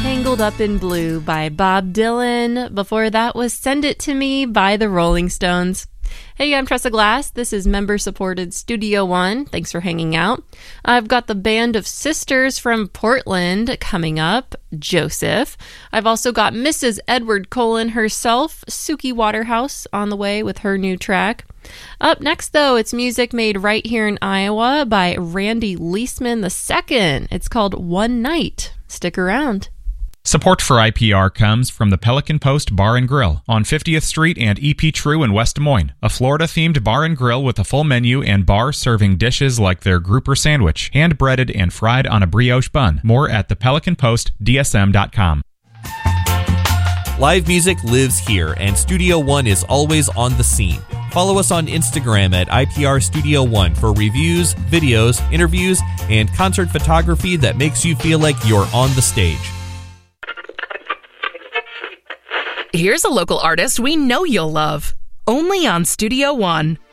Tangled Up in Blue by Bob Dylan. Before that was Send It To Me by the Rolling Stones. Hey, I'm Tressa Glass. This is member-supported Studio One. Thanks for hanging out. I've got the Band of Sisters from Portland coming up, Joseph. I've also got Mrs. Edward Cullen herself, Suki Waterhouse, on the way with her new track. Up next, though, it's music made right here in Iowa by Randy Leisman II. It's called One Night. Stick around. Support for IPR comes from the Pelican Post Bar and Grill on 50th Street and EP True in West Des Moines, a Florida-themed bar and grill with a full menu and bar serving dishes like their grouper sandwich, hand-breaded and fried on a brioche bun. More at thepelicanpostdsm.com. Live music lives here, and Studio One is always on the scene. Follow us on Instagram at IPR Studio One for reviews, videos, interviews, and concert photography that makes you feel like you're on the stage. Here's a local artist we know you'll love. Only on Studio One.